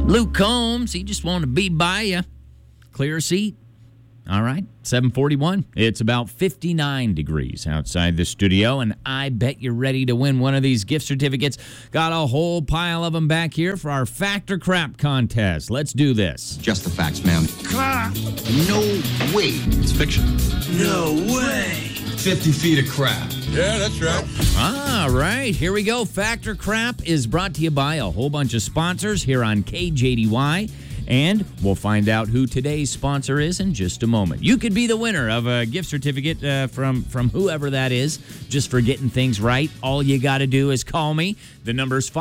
Luke Combs, he just wanted to be by you. Clear a seat. All right, 7:41. It's about 59 degrees outside the studio, and I bet you're ready to win one of these gift certificates. Got a whole pile of them back here for our Fact or Crap contest. Let's do this. Just the facts, ma'am. No way. It's fiction. No way. 50 feet of crap. Yeah, that's right. All right, here we go. Fact or Crap is brought to you by a whole bunch of sponsors here on KJDY. And we'll find out who today's sponsor is in just a moment. You could be the winner of a gift certificate from whoever that is, just for getting things right. All you got to do is call me. The number's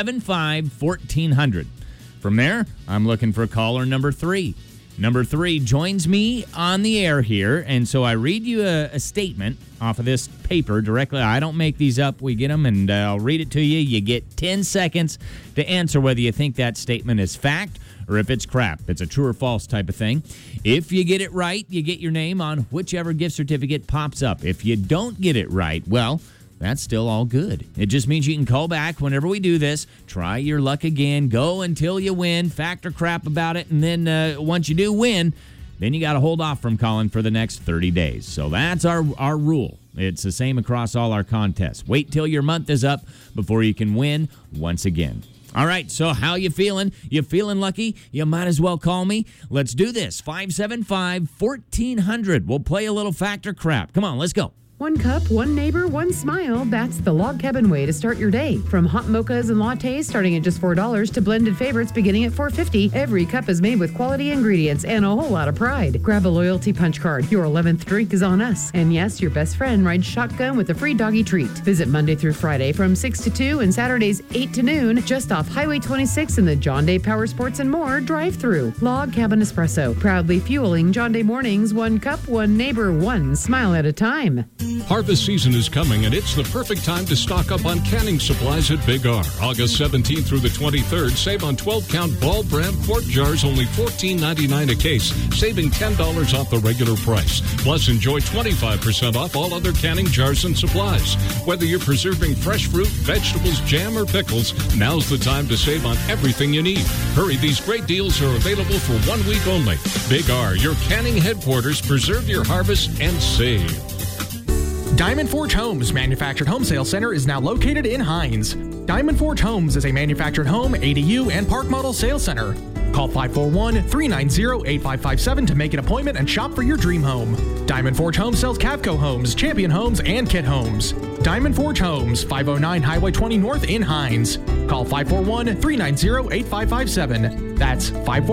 575-1400. From there, I'm looking for caller number 3. Number 3 joins me on the air here, and so I read you a statement off of this paper directly. I don't make these up. We get them, and I'll read it to you. You get 10 seconds to answer whether you think that statement is fact or if it's crap. It's a true or false type of thing. If you get it right, you get your name on whichever gift certificate pops up. If you don't get it right, well, that's still all good. It just means you can call back whenever we do this, try your luck again, go until you win, fact or crap about it, and then once you do win, then you got to hold off from calling for the next 30 days. So that's our rule. It's the same across all our contests. Wait till your month is up before you can win once again. All right, so how you feeling? You feeling lucky? You might as well call me. Let's do this. 575-1400. We'll play a little fact or crap. Come on, let's go. One cup, one neighbor, one smile. That's the Log Cabin way to start your day. From hot mochas and lattes starting at just $4 to blended favorites beginning at $4.50, every cup is made with quality ingredients and a whole lot of pride. Grab a loyalty punch card. Your 11th drink is on us. And yes, your best friend rides shotgun with a free doggy treat. Visit Monday through Friday from 6 to 2 and Saturdays 8 to noon just off Highway 26 in the John Day Power Sports and More drive-thru. Log Cabin Espresso, proudly fueling John Day mornings, one cup, one neighbor, one smile at a time. Harvest season is coming, and it's the perfect time to stock up on canning supplies at Big R. August 17th through the 23rd, save on 12-count Ball brand quart jars, only $14.99 a case, saving $10 off the regular price. Plus, enjoy 25% off all other canning jars and supplies. Whether you're preserving fresh fruit, vegetables, jam, or pickles, now's the time to save on everything you need. Hurry, these great deals are available for 1 week only. Big R, your canning headquarters. Preserve your harvest and save. Diamond Forge Homes Manufactured Home Sales Center is now located in Hines. Diamond Forge Homes is a manufactured home, ADU, and park model sales center. Call 541-390-8557 to make an appointment and shop for your dream home. Diamond Forge Homes sells Cavco homes, Champion homes, and Kit homes. Diamond Forge Homes, 509 Highway 20 North in Hines. Call 541-390-8557. That's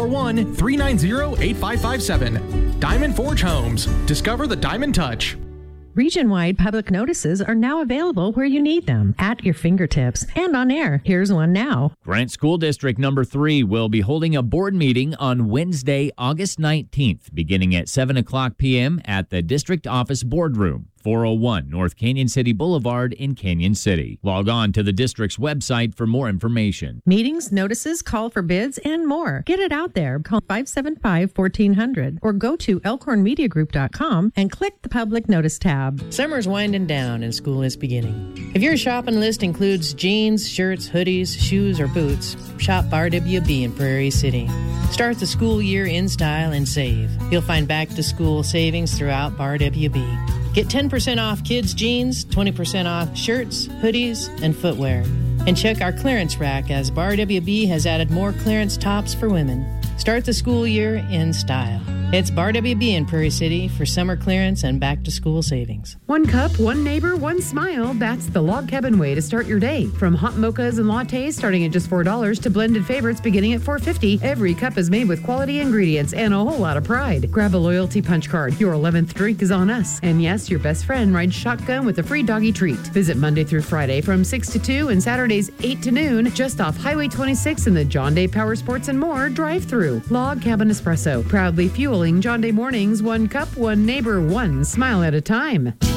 541-390-8557. Diamond Forge Homes. Discover the Diamond Touch. Region-wide public notices are now available where you need them, at your fingertips, and on air. Here's one now. Grant School District number 3 will be holding a board meeting on Wednesday, August 19th, beginning at 7 o'clock p.m. at the District Office Boardroom, 401 North Canyon City Boulevard in Canyon City. Log on to the district's website for more information. Meetings, notices, call for bids, and more. Get it out there. Call 575-1400 or go to elkhornmediagroup.com and click the public notice tab. Summer's winding down and school is beginning. If your shopping list includes jeans, shirts, hoodies, shoes, or boots, shop Bar WB in Prairie City. Start the school year in style and save. You'll find back-to-school savings throughout Bar WB. Get 10% off kids' jeans, 20% off shirts, hoodies, and footwear. And check our clearance rack as Bar WB has added more clearance tops for women. Start the school year in style. It's Bar WB in Prairie City for summer clearance and back-to-school savings. One cup, one neighbor, one smile. That's the Log Cabin way to start your day. From hot mochas and lattes starting at just $4 to blended favorites beginning at $4.50, every cup is made with quality ingredients and a whole lot of pride. Grab a loyalty punch card. Your 11th drink is on us. And yes, your best friend rides shotgun with a free doggy treat. Visit Monday through Friday from 6 to 2 and Saturdays 8 to noon just off Highway 26 in the John Day Power Sports and More drive-thru. Log Cabin Espresso, proudly fueling John Day mornings, one cup, one neighbor, one smile at a time.